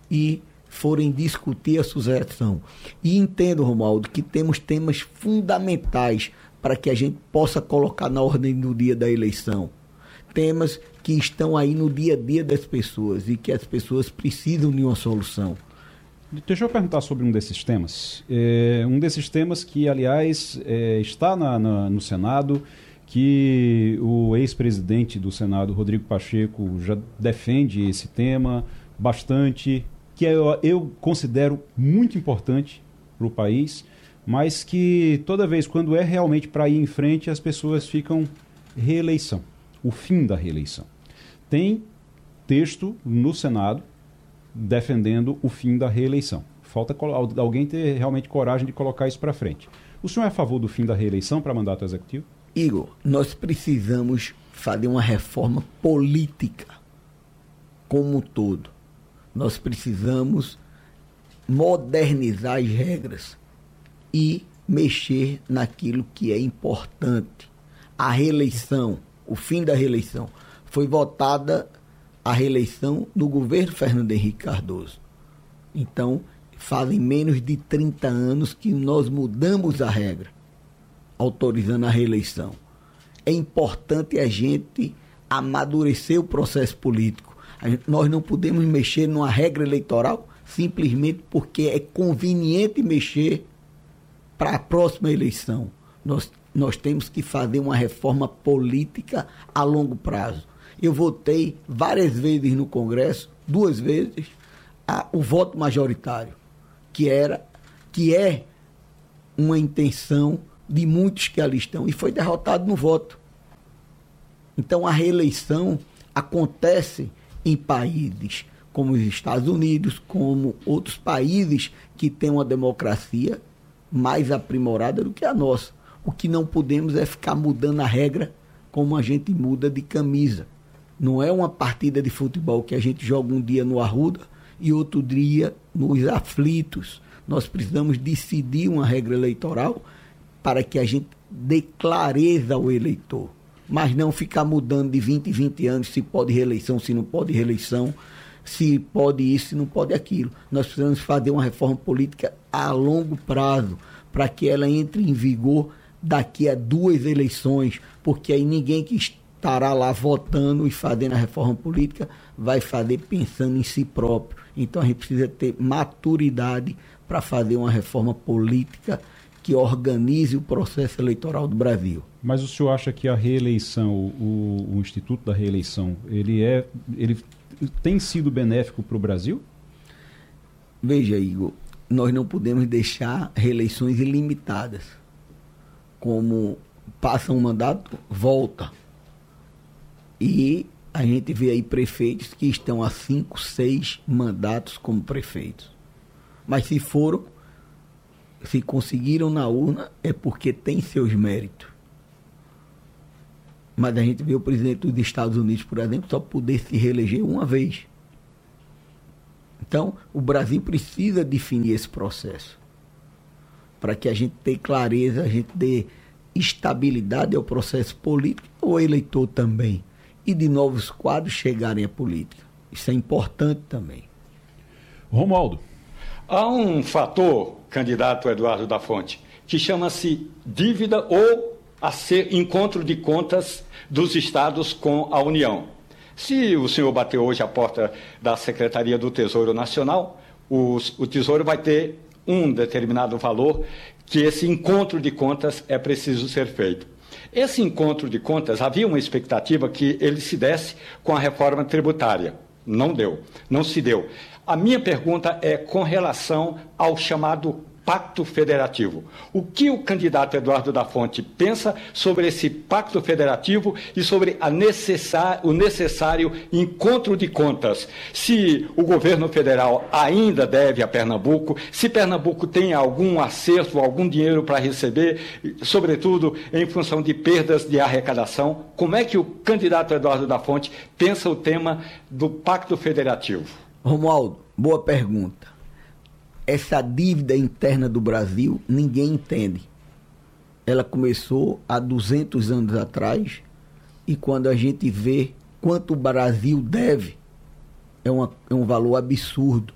e forem discutir a sucessão. E entendo, Romualdo, que temos temas fundamentais para que a gente possa colocar na ordem do dia da eleição. Temas que estão aí no dia a dia das pessoas e que as pessoas precisam de uma solução. Deixa eu perguntar sobre um desses temas. Um desses temas que, aliás, está no Senado, que o ex-presidente do Senado, Rodrigo Pacheco, já defende esse tema bastante, que eu considero muito importante para o país, mas que toda vez, quando é realmente para ir em frente, as pessoas ficam reeleição, o fim da reeleição. Tem texto no Senado defendendo o fim da reeleição. Falta alguém ter realmente coragem de colocar isso para frente. O senhor é a favor do fim da reeleição para mandato executivo? Igor, nós precisamos fazer uma reforma política como um todo. Nós precisamos modernizar as regras e mexer naquilo que é importante. A reeleição, o fim da reeleição, foi votada a reeleição do governo Fernando Henrique Cardoso. Então, fazem menos de 30 anos que nós mudamos a regra, autorizando a reeleição. É importante a gente amadurecer o processo político. Nós não podemos mexer numa regra eleitoral simplesmente porque é conveniente mexer para a próxima eleição. Nós temos que fazer uma reforma política a longo prazo. Eu votei várias vezes no Congresso, 2 vezes, o voto majoritário, que é uma intenção de muitos que ali estão, e foi derrotado no voto. Então a reeleição acontece em países como os Estados Unidos, como outros países que têm uma democracia mais aprimorada do que a nossa. O que não podemos é ficar mudando a regra como a gente muda de camisa. Não é uma partida de futebol que a gente joga um dia no Arruda e outro dia nos aflitos. Nós precisamos decidir uma regra eleitoral para que a gente dê clareza ao eleitor. Mas não ficar mudando de 20 em 20 anos se pode reeleição, se não pode reeleição, se pode isso, se não pode aquilo. Nós precisamos fazer uma reforma política a longo prazo para que ela entre em vigor daqui a 2 eleições, porque aí ninguém que estará lá votando e fazendo a reforma política vai fazer pensando em si próprio. Então a gente precisa ter maturidade para fazer uma reforma política que organize o processo eleitoral do Brasil. Mas o senhor acha que a reeleição, o Instituto da Reeleição, ele tem sido benéfico para o Brasil? Veja, Igor, nós não podemos deixar reeleições ilimitadas. Como passa um mandato, volta. E a gente vê aí prefeitos que estão há 5, 6 mandatos como prefeitos. Mas se conseguiram na urna, é porque tem seus méritos. Mas a gente vê o presidente dos Estados Unidos, por exemplo, só poder se reeleger uma vez. Então, o Brasil precisa definir esse processo. Para que a gente tenha clareza, a gente dê estabilidade ao processo político, ao eleitor também. E de novos quadros chegarem à política. Isso é importante também. Romualdo. Há um fator, candidato Eduardo da Fonte, que chama-se dívida ou a ser encontro de contas dos estados com a União. Se o senhor bater hoje a porta da Secretaria do Tesouro Nacional, o Tesouro vai ter um determinado valor que esse encontro de contas é preciso ser feito. Esse encontro de contas, havia uma expectativa que ele se desse com a reforma tributária. Não deu, não se deu. A minha pergunta é com relação ao chamado Pacto Federativo. O que o candidato Eduardo da Fonte pensa sobre esse Pacto Federativo e sobre o necessário encontro de contas? Se o governo federal ainda deve a Pernambuco, se Pernambuco tem algum acerto, algum dinheiro para receber, sobretudo em função de perdas de arrecadação, como é que o candidato Eduardo da Fonte pensa o tema do Pacto Federativo? Romualdo, boa pergunta. Essa dívida interna do Brasil, ninguém entende. Ela começou há 200 anos atrás e quando a gente vê quanto o Brasil deve, é um valor absurdo.